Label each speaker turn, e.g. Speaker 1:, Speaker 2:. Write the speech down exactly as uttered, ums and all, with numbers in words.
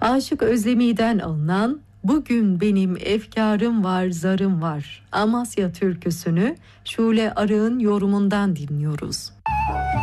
Speaker 1: Aşık Özdemi'den alınan "Bugün benim efkarım var, zarım var" Amasya türküsünü Şule Arık'ın yorumundan dinliyoruz.